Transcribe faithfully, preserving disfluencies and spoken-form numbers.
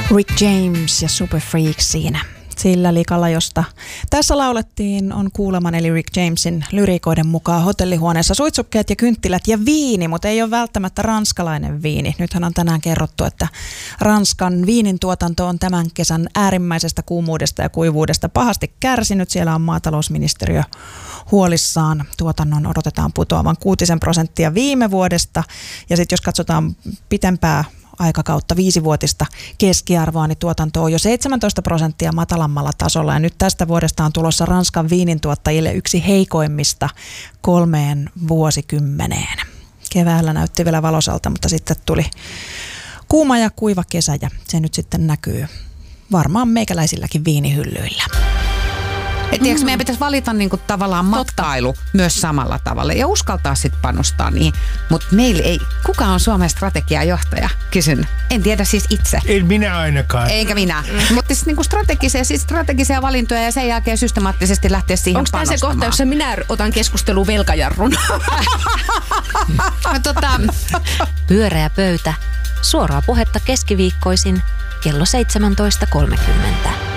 Rick James ja Super Freaks siinä. Sillä likalla, josta tässä laulettiin, on kuuleman eli Rick Jamesin lyriikoiden mukaan hotellihuoneessa suitsukkeet ja kynttilät ja viini, mutta ei ole välttämättä ranskalainen viini. Nythän on tänään kerrottu, että Ranskan viinin tuotanto on tämän kesän äärimmäisestä kuumuudesta ja kuivuudesta pahasti kärsinyt. Siellä on maatalousministeriö huolissaan. Tuotannon odotetaan putoavan kuutisen prosenttia viime vuodesta. Ja sitten jos katsotaan pitempää aikakautta, viisivuotista keskiarvoa, niin tuotanto on jo seitsemäntoista prosenttia matalammalla tasolla. Ja nyt tästä vuodesta on tulossa Ranskan viinintuottajille yksi heikoimmista kolmeen vuosikymmeneen. Keväällä näytti vielä valosalta, mutta sitten tuli kuuma ja kuiva kesä ja se nyt sitten näkyy varmaan meikäläisilläkin viinihyllyillä. Et tiiäks, meidän pitäisi valita niinku tavallaan matkailu Totta. myös samalla tavalla ja uskaltaa sitten panostaa niihin. Mutta meillä ei, kuka on Suomen strategiajohtaja? Kysyn. En tiedä siis itse. En minä ainakaan. Eikä minä. Mm. Mutta siis niinku strategisia, siis strategisia valintoja ja sen jälkeen systemaattisesti lähteä siihen Onko panostamaan. tämä se kohta, jossa minä otan keskustelun velkajarrun? tota... Pyöreä pöytä. Suoraa puhetta keskiviikkoisin kello seitsemäntoista kolmekymmentä.